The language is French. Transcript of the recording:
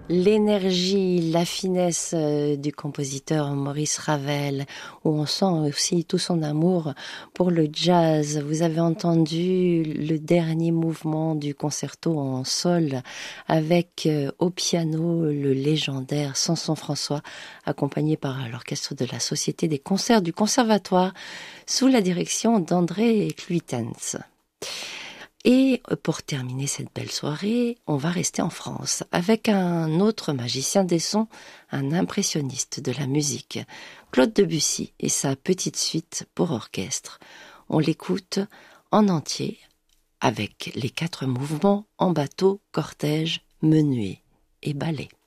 L'énergie, la finesse du compositeur Maurice Ravel, où on sent aussi tout son amour pour le jazz. Vous avez entendu le dernier mouvement du concerto en sol avec au piano le légendaire Samson François, accompagné par l'orchestre de la Société des concerts du Conservatoire sous la direction d'André Cluitens. Et pour terminer cette belle soirée, on va rester en France avec un autre magicien des sons, un impressionniste de la musique, Claude Debussy et sa petite suite pour orchestre. On l'écoute en entier avec les 4 mouvements en bateau, cortège, menuet et ballet.